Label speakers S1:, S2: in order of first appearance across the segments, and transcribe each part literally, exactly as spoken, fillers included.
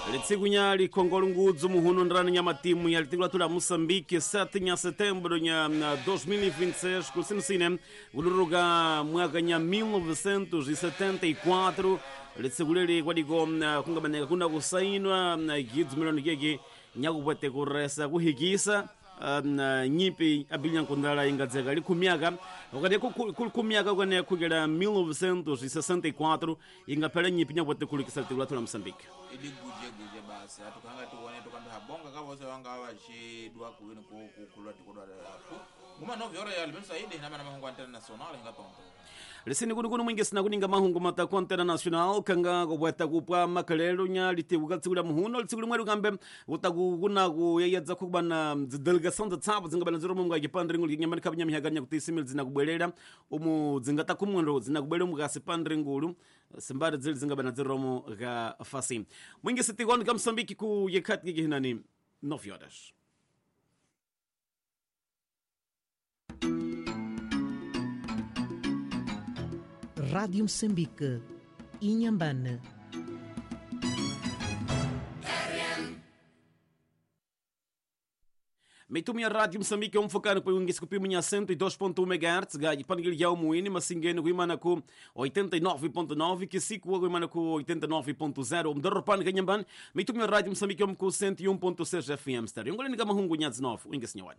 S1: Litsigunyali kongolungudzo muhuno ndrani nya matimu ya litigulatura Moçambique sete de setembro nya dois mil e vinte e seis kusinsine uluruga mwaka nya mil novecentos e setenta e quatro litsiguleli kwadigo kungabaneka kuna kusainwa gidzo miloni keki nyakupwete kuresa kuhikisa na nyipi abinya kundala ingadzeka likumyaka wakati kukumyaka kwane kugera mil novecentos e sessenta e quatro ingaphela nyipi nyakupwete kulikisa litigulatura Moçambique
S2: ili guje guje basi atukanga tuone tukambe habonga kavose wanga vachidwa kuwini kukulwa tikodwa hapo nguma novi ora ya limensa ide nama na mahungu international ingatonto
S1: lisini kuni kuni mwingi sina kuninga mahungu mataku international kanga kubweta kupwa makalelo nya litibuka tsigula muhuno litsigula mwari kambe utaku kuna kuyayadza kubana delegação de tsapo zingabana zero mungu akipandri ngulu nyamani kabanya mihaganya kutisimil zina kubwelera umu zingata kumwendo zina kubwelera mu gasipandri ngulu simbari zili zingabana zero mu ga fasi mwingi sitikoni kamsambiki ku yekati gihinani nove horas.
S3: Rádio Moçambique, Inhambane.
S1: Meitumia Rádio Moçambique é um focado para o Inguiscupi Minha cento e dois ponto um megahertz, Gai Panguilhau Moini, Massingeno Guimana com oitenta e nove ponto nove, que Sico Guimana com oitenta e nove ponto zero, Mdarropan Ganhamban, Meitumia Rádio Moçambique é um com cento e um ponto seis F M stereo. Ngoleni Gama Hungu Nha dezenove, o Inguisnhawadi.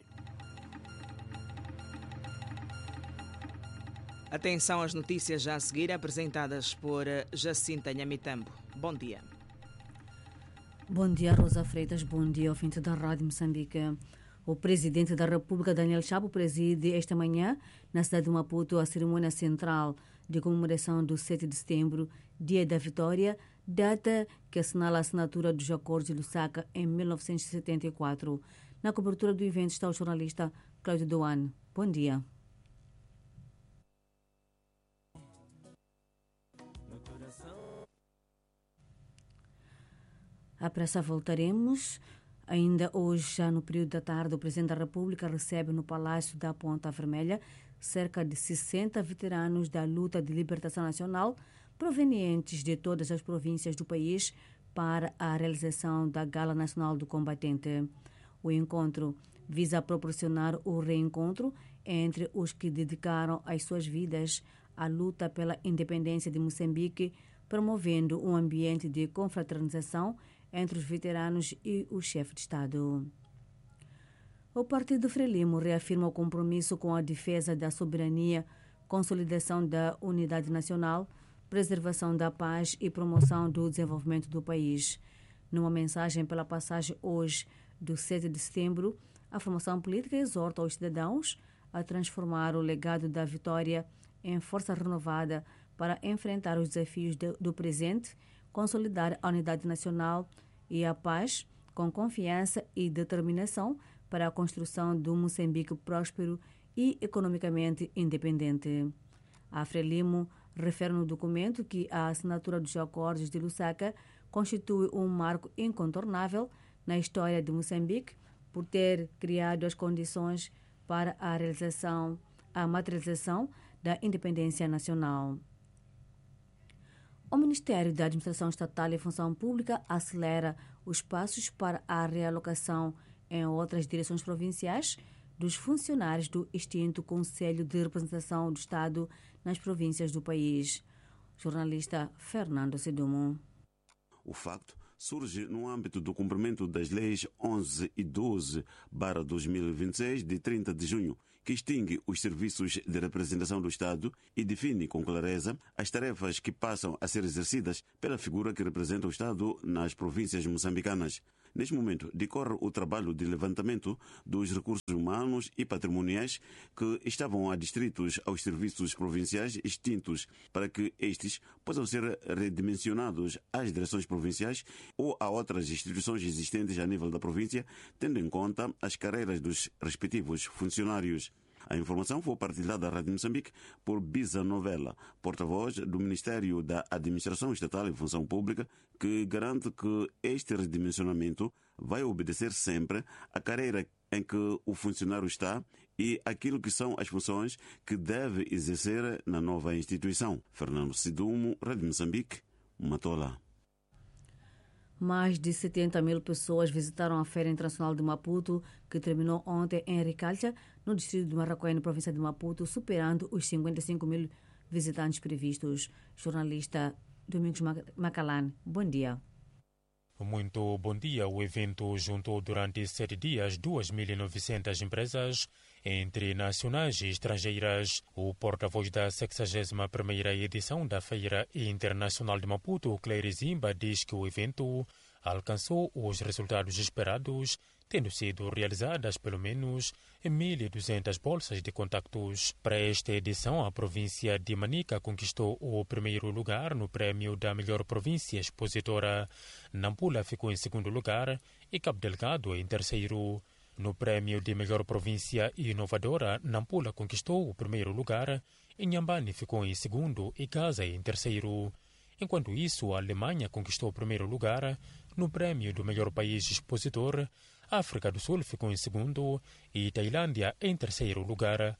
S4: Atenção às notícias já a seguir, apresentadas por Jacinta Nhamitambo. Bom dia.
S5: Bom dia, Rosa Freitas. Bom dia, ouvinte da Rádio Moçambique. O presidente da República, Daniel Chapo, preside esta manhã, na cidade de Maputo, a cerimônia central de comemoração do sete de setembro, Dia da Vitória, data que assinala a assinatura dos Acordos de Lusaka em mil novecentos e setenta e quatro. Na cobertura do evento está o jornalista Cláudio Doane. Bom dia. À pressa voltaremos. Ainda hoje, já no período da tarde, o Presidente da República recebe no Palácio da Ponta Vermelha cerca de sessenta veteranos da luta de libertação nacional provenientes de todas as províncias do país para a realização da Gala Nacional do Combatente. O encontro visa proporcionar o reencontro entre os que dedicaram as suas vidas à luta pela independência de Moçambique, promovendo um ambiente de confraternização entre os veteranos e o chefe de Estado. O Partido Frelimo reafirma o compromisso com a defesa da soberania, consolidação da unidade nacional, preservação da paz e promoção do desenvolvimento do país. Numa mensagem pela passagem hoje do sete de setembro, a formação política exorta os cidadãos a transformar o legado da vitória em força renovada para enfrentar os desafios do presente, consolidar a unidade nacional e a paz com confiança e determinação para a construção de um Moçambique próspero e economicamente independente. A Frelimo refere no documento que a assinatura dos Acordos de Lusaka constitui um marco incontornável na história de Moçambique por ter criado as condições para a realização, a materialização da independência nacional. O Ministério da Administração Estatal e Função Pública acelera os passos para a realocação em outras direções provinciais dos funcionários do extinto Conselho de Representação do Estado nas províncias do país. Jornalista Fernando Sedumo.
S6: O facto surge no âmbito do cumprimento das leis onze e doze barra dois mil e vinte e seis de trinta de junho, que extingue os serviços de representação do Estado e define com clareza as tarefas que passam a ser exercidas pela figura que representa o Estado nas províncias moçambicanas. Neste momento, decorre o trabalho de levantamento dos recursos humanos e patrimoniais que estavam adstritos aos serviços provinciais extintos, para que estes possam ser redimensionados às direções provinciais ou a outras instituições existentes a nível da província, tendo em conta as carreiras dos respectivos funcionários. A informação foi partilhada à Rádio Moçambique por Bisa Novela, porta-voz do Ministério da Administração Estatal e Função Pública, que garante que este redimensionamento vai obedecer sempre à carreira em que o funcionário está e aquilo que são as funções que deve exercer na nova instituição. Fernando Sidumo, Rádio Moçambique, Matola.
S5: Mais de setenta mil pessoas visitaram a Feira Internacional de Maputo, que terminou ontem em Ricalcha, no distrito de Marraquém, na província de Maputo, superando os cinquenta e cinco mil visitantes previstos. Jornalista Domingos Macalane, bom dia.
S7: Muito bom dia. O evento juntou durante sete dias duas mil e novecentas empresas, entre nacionais e estrangeiras. O porta-voz da sexagésima primeira edição da Feira Internacional de Maputo, Claire Zimba, diz que o evento alcançou os resultados esperados, tendo sido realizadas pelo menos mil e duzentas bolsas de contactos. Para esta edição, a província de Manica conquistou o primeiro lugar no prémio da melhor província expositora. Nampula ficou em segundo lugar e Cabo Delgado em terceiro. No prémio de melhor província inovadora, Nampula conquistou o primeiro lugar, Inhambane ficou em segundo e Gaza em terceiro. Enquanto isso, a Alemanha conquistou o primeiro lugar no prémio do melhor país expositor, a África do Sul ficou em segundo e Tailândia em terceiro lugar.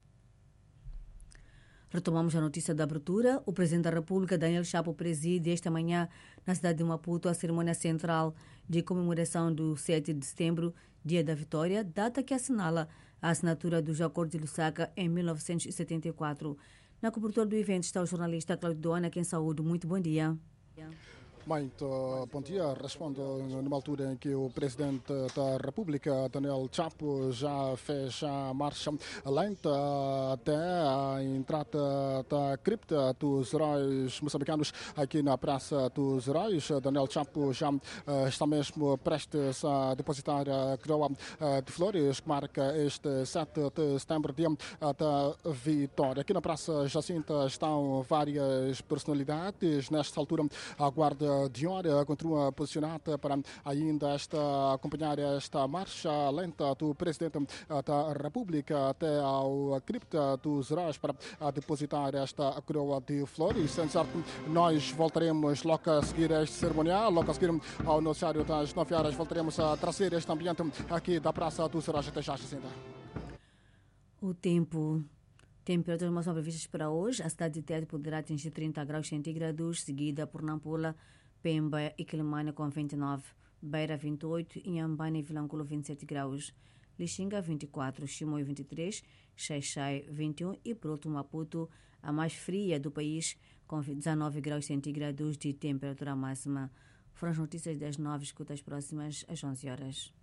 S5: Retomamos a notícia da abertura. O Presidente da República, Daniel Chapo, preside esta manhã na cidade de Maputo a cerimônia central de comemoração do sete de setembro, Dia da Vitória, data que assinala a assinatura dos Acordos de Lusaka em mil novecentos e setenta e quatro. Na cobertura do evento está o jornalista Cláudio Doana, quem saúde. Muito bom dia.
S8: Muito bom dia. Respondo numa altura em que o Presidente da República, Daniel Chapo, já fez a marcha lenta até a entrada da cripta dos heróis moçambicanos aqui na Praça dos Heróis. Daniel Chapo já uh, está mesmo prestes a depositar a coroa uh, de flores que marca este sete de setembro, dia uh, da vitória. Aqui na Praça Jacinta estão várias personalidades. Nesta altura, a Guarda de Hora continua posicionada para ainda esta, acompanhar esta marcha lenta do Presidente da República até ao cripta dos heróis para depositar esta coroa de flores. Sendo certo, nós voltaremos logo a seguir este cerimonial, logo a seguir ao noticiário das nove horas, voltaremos a trazer este ambiente aqui da Praça dos Heróis. Até já, Jacinta.
S5: O tempo... Temperaturas mais previstas para hoje. A cidade de Tete poderá atingir trinta graus centígrados, seguida por Nampula, Pemba e Quelimane com vinte e nove, Beira vinte e oito, Inhambane e Vilanculo vinte e sete graus, Lixinga vinte e quatro, Chimoio vinte e três, Xai-Xai vinte e um e por último Maputo, a mais fria do país, com dezenove graus centígrados de temperatura máxima. Foram as notícias das nove, escuta as próximas às onze horas.